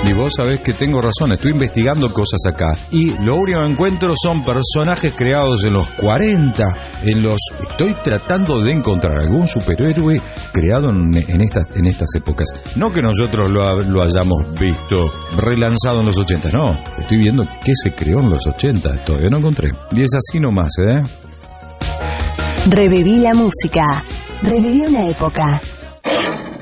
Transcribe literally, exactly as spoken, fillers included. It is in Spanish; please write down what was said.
Y vos sabés que tengo razón, estoy investigando cosas acá. Y lo único que encuentro son personajes creados en los cuarenta. En los Estoy tratando de encontrar algún superhéroe creado en, en, estas, en estas épocas. No que nosotros lo, lo hayamos visto relanzado en los ochenta, no. Estoy viendo qué se creó en los ochenta. Todavía no encontré. Y es así nomás, ¿eh? Reviví la música. Reviví una época.